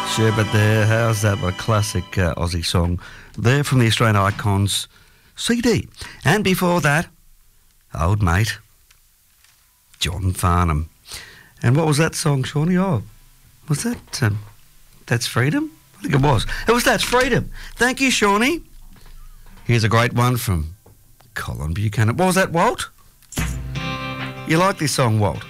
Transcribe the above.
Sherbet there. How's that? What a classic Aussie song there from the Australian Icons CD. And before that, old mate, John Farnham. And what was that song, Shawnee? Oh, was that That's Freedom? I think it was. It was That's Freedom. Thank you, Shawnee. Here's a great one from Colin Buchanan. What was that, Walt? You like this song, Walt?